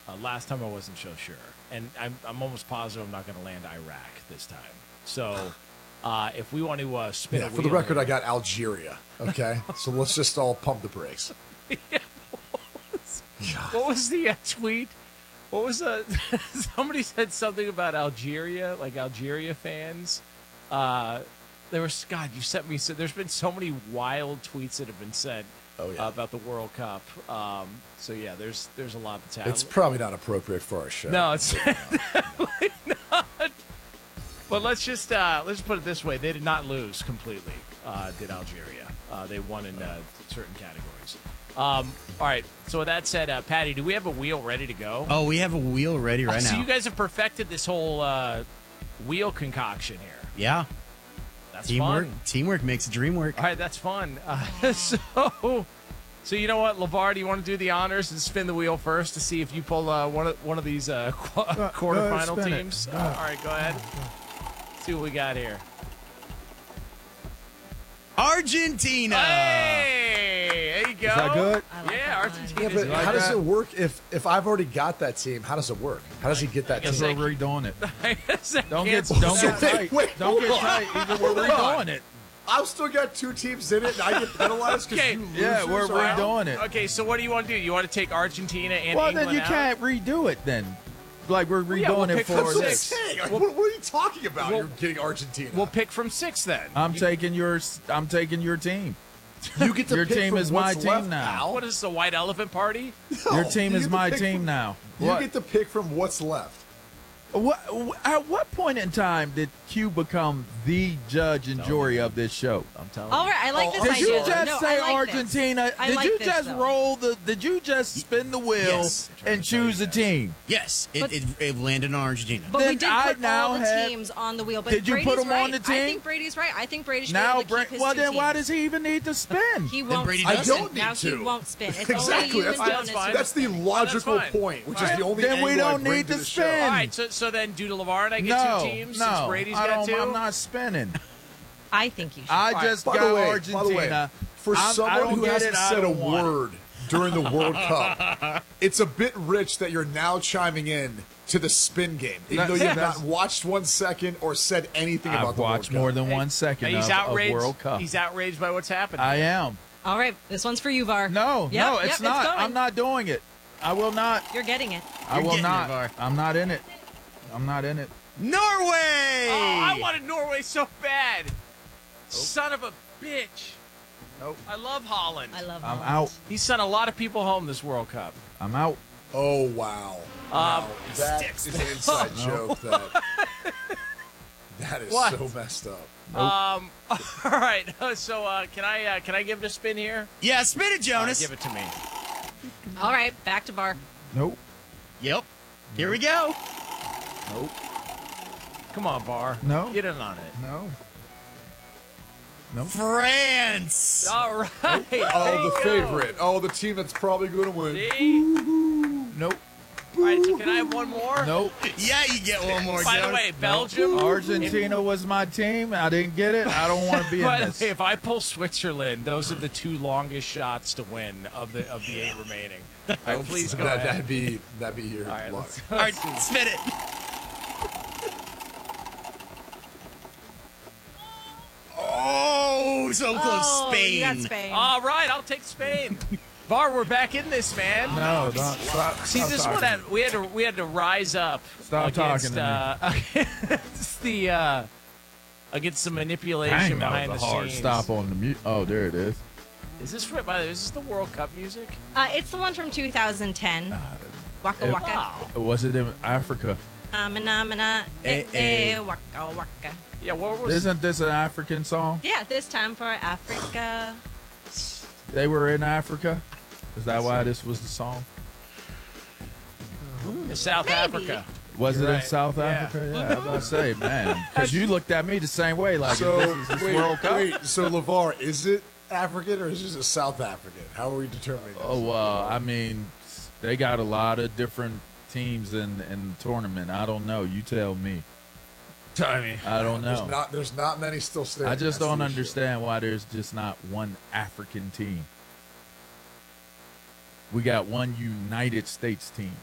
Last time I wasn't so sure, and I'm almost positive I'm not going to land Iraq this time. So if we want to spin a Yeah, wheel for the record, here- I got Algeria. Okay, so let's just all pump the brakes. What was the tweet? What was somebody said something about Algeria, like Algeria fans. There was God. You sent me. There's been so many wild tweets that have been sent about the World Cup. So yeah, there's a lot that's happening. It's probably not appropriate for our show. No, it's definitely not. But let's put it this way: they did not lose completely. Did Algeria? They won in certain categories. All right. So with that said, Patty, do we have a wheel ready to go? Oh, we have a wheel ready right now. So you guys have perfected this whole wheel concoction here. Yeah. That's Teamwork. fun. Teamwork makes the dream work. All right, that's fun. So you know what, LeVar, do you want to do the honors and spin the wheel first to see if you pull one of these quarterfinal spin it. teams? All right, go ahead. See what we got here. Argentina. Hey, there you go. Is that good? Yeah, Argentina. Yeah, but how does it work if I've already got that team? How does it work? How does he get that Because team? we're redoing it. Don't Don't get tight. Don't get tight. Either we're redoing it. I've still got two teams in it, and I get penalized because Okay. you losers Yeah, we're are out? redoing it. Okay, so what do you want to do? You want to take Argentina and Well, England then you out? can't redo it then. Like we're redoing yeah, we'll it pick for from That's what I'm six. saying. Like, what are you talking about? Well- You're getting Argentina. We'll pick from 6 then. I'm taking your team. you get to your pick team from is my what's team left, now. Al. What is this, the White Elephant Party? No, Your team you is get to my pick team from- now. You What? get to pick from what's left. At what point in time did Q become the judge and jury of this show? I'm telling All right, I like this Did idea. you just No, say I like this. Argentina? I Did like you this, just though. Did you just spin the wheel Yes. and choose a team? Yes, But- it landed on Argentina. But Then we did I put now all the have- teams on the wheel. But Did you Brady's put 'em right. on the team? I think Brady's right. I think Brady should Now, be able to keep his well two then, why teams. does he even need to spin? He won't Brady spin. doesn't. I don't need now to. he won't spin. It's Exactly. only you That's, and that's Jonas. fine. that's the logical fine. point, which All is right. the only Then we angle I don't bring need to the show. spin. All right, so then do LeVar and I get No, two teams no, since Brady's I got don't, two? I'm not spinning. I think you should. I just By got the way, Argentina. for I someone don't who get hasn't it, I said a don't want it. word during the World Cup, it's a bit rich that you're now chiming in to the spin game, even though you've not watched 1 second or said anything about I've the watched World more Cup. than 1 second He's of outraged. World Cup. He's outraged by what's happening. I am. All right, this one's for you, Var. No, Yep, no, yep, it's not. coming. I'm not doing it. I will not. You're getting it. I You're will getting it, not. Var. I'm not in it. I'm not in it. Norway. Oh, I wanted Norway so bad. Son of a bitch. Nope. I love Holland. I love I'm Holland. out. He sent a lot of people home this World Cup. I'm out. Oh, wow. Wow. That is an inside joke that is What? so messed up. All right. So can I give it a spin here? Yeah, spin it, All right, Jonas. give it to me. All right, back to Bar. Nope. Yep. Here we go. Nope. Come on, Bar. No. Get in on it. No. Nope. France. All right. Oh, There the you go. favorite. Oh, the team that's probably going to win. See? Nope. All right. So can I have one more? Nope. Yeah, you get one more, By the Jonas. way, Belgium. Argentina was my team. I didn't get it. I don't want to be in By the this. way, if I pull Switzerland, those are the two longest shots to win of the 8 remaining. All right, please go ahead. That'd be your All right, luck. All right, spin it. Oh, so close. Oh, Spain. you got Spain. All right, I'll take Spain. Var, we're back in this, man. No, don't. Stop. See, stop this is talking what to me. we had to rise up. Stop against, talking against the against the manipulation Dang, that behind was the a hard scenes. stop on the mute. Oh, there it is. Is this by the way, is this the World Cup music? It's the one from 2010. Waka waka. Wow. Was it in Africa? Mana, waka waka. Yeah, what was Isn't this an African song? Yeah, this time for Africa. They were in Africa. Is that why this was the song? South Maybe. Africa? Was it in right. South Yeah. Africa? Yeah, I was about to say, man, because you looked at me the same way, like So, this is this World Cup. so LeVar, is it African or is it just South African? How are we determining this? Oh, I mean, they got a lot of different teams in the tournament. I don't know. You tell me. I don't know. There's not many still standing. I just That's don't the issue. understand why there's just not one African team. We got one United States team.